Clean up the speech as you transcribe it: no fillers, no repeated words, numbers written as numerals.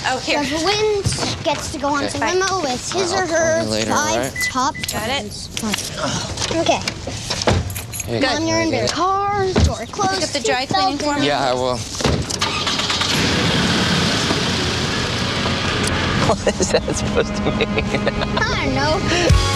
Oh, here. Whoever wins gets to go on the limo with his or her later, 5 right? top Got it. friends. Okay. Hey, Come on, you're in your car, door closed. Pick up the dry cleaning for me. Yeah, I will. What is that supposed to mean? I don't know.